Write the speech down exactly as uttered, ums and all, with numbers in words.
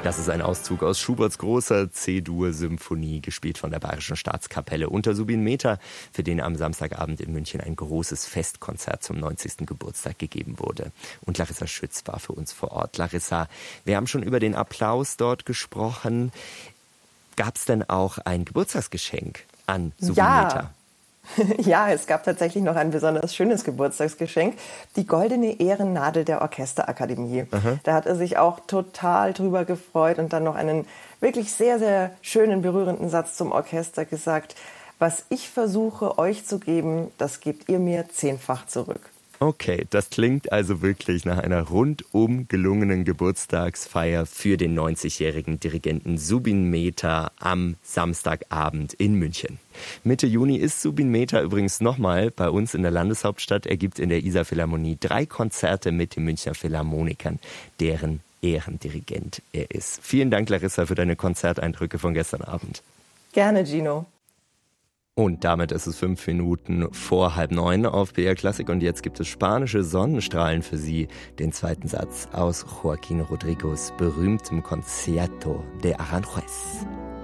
Das ist ein Auszug aus Schuberts großer C-Dur-Symphonie, gespielt von der Bayerischen Staatskapelle unter Subin Mehta, für den am Samstagabend in München ein großes Festkonzert zum neunzigsten Geburtstag gegeben wurde. Und Larissa Schütz war für uns vor Ort. Larissa, wir haben schon über den Applaus dort gesprochen. Gab es denn auch ein Geburtstagsgeschenk an Subin Ja. Mehta? Ja, es gab tatsächlich noch ein besonders schönes Geburtstagsgeschenk, die goldene Ehrennadel der Orchesterakademie. Aha. Da hat er sich auch total drüber gefreut und dann noch einen wirklich sehr, sehr schönen, berührenden Satz zum Orchester gesagt: Was ich versuche, euch zu geben, das gebt ihr mir zehnfach zurück. Okay, das klingt also wirklich nach einer rundum gelungenen Geburtstagsfeier für den neunzigjährigen Dirigenten Subin Mehta am Samstagabend in München. Mitte Juni ist Subin Mehta übrigens nochmal bei uns in der Landeshauptstadt. Er gibt in der Isar Philharmonie drei Konzerte mit den Münchner Philharmonikern, deren Ehrendirigent er ist. Vielen Dank, Larissa, für deine Konzerteindrücke von gestern Abend. Gerne, Gino. Und damit ist es fünf Minuten vor halb neun auf B R Klassik und jetzt gibt es spanische Sonnenstrahlen für Sie. Den zweiten Satz aus Joaquín Rodrigos berühmtem Concierto de Aranjuez.